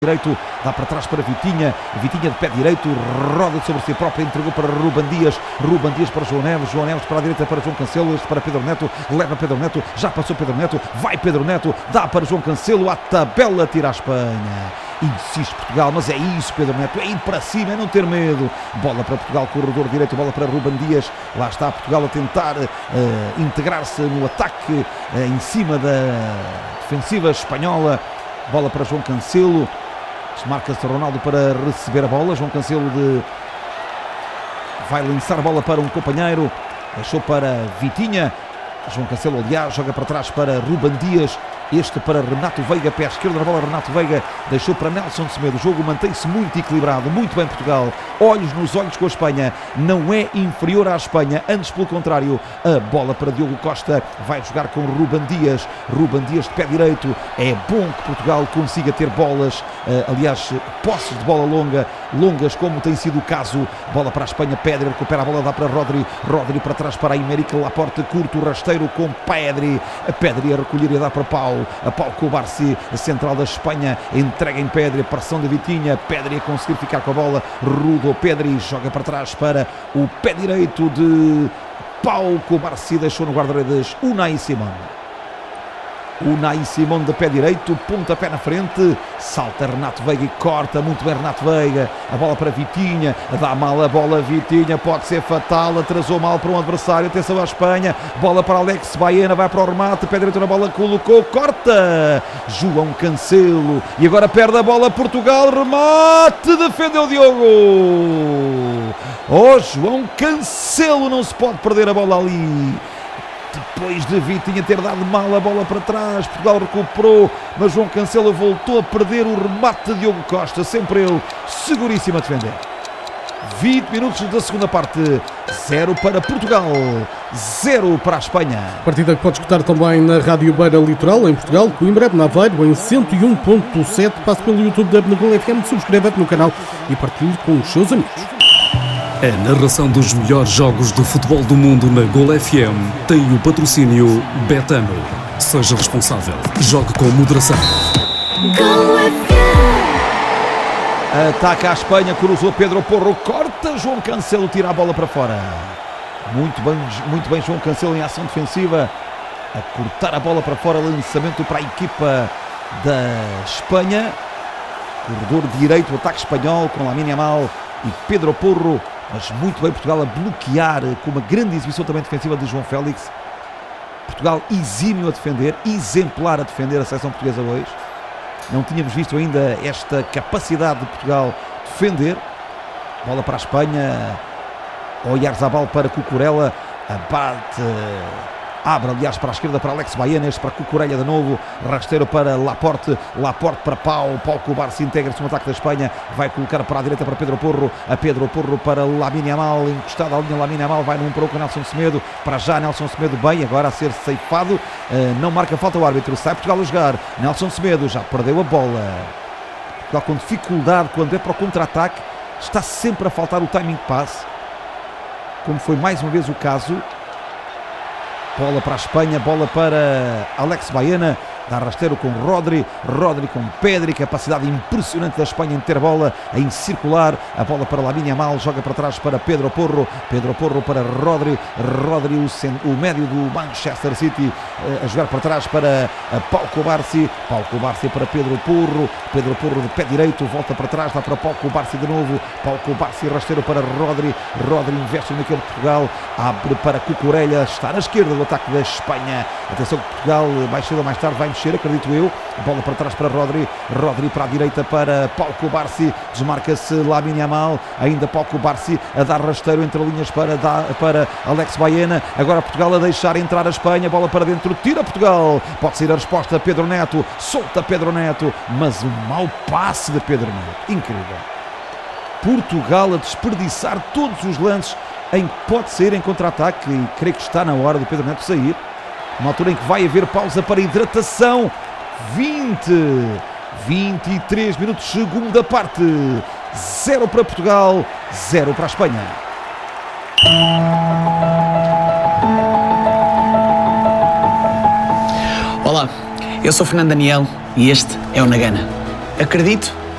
direito, dá para trás para Vitinha de pé direito, roda sobre si próprio, entregou para Ruben Dias para João Neves para a direita para João Cancelo, este para Pedro Neto, leva Pedro Neto, já passou Pedro Neto, vai Pedro Neto, dá para João Cancelo, à tabela, tira a Espanha. Insiste Portugal, mas é isso, Pedro Neto, é ir para cima, é não ter medo. Bola para Portugal, corredor direito, bola para Ruben Dias, lá está Portugal a tentar integrar-se no ataque em cima da defensiva espanhola. Bola para João Cancelo, desmarca-se Ronaldo para receber a bola. João Cancelo vai lançar a bola para um companheiro, deixou para Vitinha. João Cancelo, aliás, joga para trás para Ruben Dias, este para Renato Veiga, pé esquerdo na bola, Renato Veiga deixou para Nelson Semedo. O jogo mantém-se muito equilibrado, muito bem Portugal, olhos nos olhos com a Espanha, não é inferior à Espanha, antes pelo contrário. A bola para Diogo Costa, vai jogar com Ruben Dias de pé direito. É bom que Portugal consiga ter bolas, aliás, posses de bola longas, como tem sido o caso. Bola para a Espanha, Pedri recupera a bola, dá para Rodri para trás para Aymeric Laporte, curto o rasteiro com Pedri a recolher e dá para Pau Cubarsí, central da Espanha, entrega em Pedri, pressão de Vitinha, Pedri a conseguir ficar com a bola, Rudo Pedri joga para trás para o pé direito de Pau Cubarsí, deixou no guarda-redes Unai Simón de pé direito, pontapé na frente, salta Renato Veiga e corta muito bem Renato Veiga. A bola para Vitinha, dá mal a bola Vitinha, pode ser fatal, atrasou mal para um adversário. Atenção à Espanha, bola para Alex Baena, vai para o remate, pé direito na bola, colocou, corta João Cancelo e agora perde a bola Portugal, remate, defendeu Diogo. João Cancelo, não se pode perder a bola ali. Depois de Vitinha ter dado mal a bola para trás, Portugal recuperou, mas João Cancelo voltou a perder o remate de Diogo Costa, sempre ele seguríssimo a defender. 20 minutos da segunda parte, 0 para Portugal, 0 para a Espanha. Partida que pode escutar também na Rádio Beira Litoral, em Portugal, Coimbra, Naveiro, em 101.7. Passe pelo YouTube da Gol FM, subscreva-te no canal e partilhe com os seus amigos. A narração dos melhores jogos de futebol do mundo na Gol FM tem o patrocínio Betano. Seja responsável. Jogue com moderação. Gol FM. Ataca a Espanha, cruzou Pedro Porro, corta João Cancelo, tira a bola para fora. Muito bem João Cancelo em ação defensiva, a cortar a bola para fora, lançamento para a equipa da Espanha. Corredor direito, o ataque espanhol com Lamine Yamal e Pedro Porro. Mas muito bem Portugal a bloquear, com uma grande exibição também defensiva de João Félix. Portugal exímio a defender, exemplar a defender a seleção portuguesa hoje. Não tínhamos visto ainda esta capacidade de Portugal defender. Bola para a Espanha, Oyarzabal para Cucurella, abate, abre aliás para a esquerda para Alex Baena, este para Cucurella de novo, rasteiro para Laporte para Pau Cubarsí, integra-se no ataque da Espanha, vai colocar para a direita para Pedro Porro, para Lamine Yamal, encostado à linha Lamine Yamal, vai num para o Nelson Semedo, para já Nelson Semedo bem, agora a ser ceifado, não marca falta o árbitro, sai Portugal a jogar, Nelson Semedo já perdeu a bola, Portugal com dificuldade quando é para o contra-ataque, está sempre a faltar o timing de passe, como foi mais uma vez o caso. Bola para a Espanha, bola para Alex Baena, dá rasteiro com Rodri com Pedri, capacidade impressionante da Espanha em ter bola, em circular, a bola para Lamine Yamal, joga para trás para Pedro Porro para Rodri, o médio do Manchester City, a jogar para trás para Pau Cubarsí para Pedro Porro de pé direito, volta para trás, dá para Pau Cubarsí de novo, Pau Cubarsí, rasteiro para Rodri investe no equipe de Portugal, abre para Cucurella, está na esquerda do ataque da Espanha. Atenção que Portugal mais cedo ou mais tarde vai mexer, acredito eu. Bola para trás para Rodri para a direita para Pau Cubarsí, desmarca-se Lamine Yamal, ainda Pau Cubarsí a dar rasteiro entre linhas para Alex Baena, agora Portugal a deixar entrar a Espanha, bola para dentro, tira Portugal, pode ser a resposta, Pedro Neto, solta Pedro Neto, mas um mau passe de Pedro Neto, incrível. Portugal a desperdiçar todos os lances em que pode sair em contra-ataque e creio que está na hora de Pedro Neto sair, uma altura em que vai haver pausa para hidratação. 23 minutos, segunda parte, 0 para Portugal, 0 para a Espanha. Olá, eu sou Fernando Daniel e este é o Na Gana. Acredito